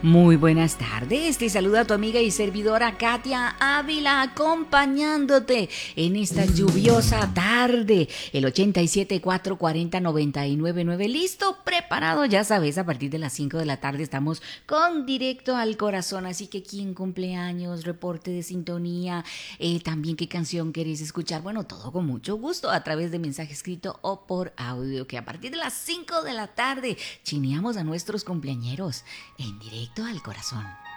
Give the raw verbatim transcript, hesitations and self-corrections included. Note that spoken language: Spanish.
Muy buenas tardes, te saluda tu amiga y servidora Katia Ávila, acompañándote en esta lluviosa tarde. El ochenta y siete, cuatro cuarenta, noventa y nueve nueve, listo, preparado, ya sabes, a partir de las cinco de la tarde estamos con Directo al Corazón, así que quién cumpleaños, reporte de sintonía, eh, también qué canción querés escuchar, bueno, todo con mucho gusto a través de mensaje escrito o por audio, que a partir de las cinco de la tarde chineamos a nuestros cumpleañeros en Directo al Corazón.